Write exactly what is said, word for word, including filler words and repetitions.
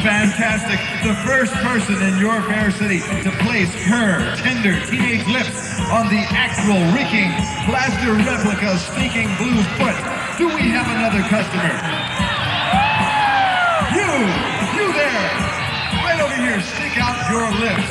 Fantastic. The first person in your fair city to place her tender teenage lips on the actual reeking plaster replica Stinking Blue's foot. Do we have another customer? You! You there! Right over here, stick out your lips.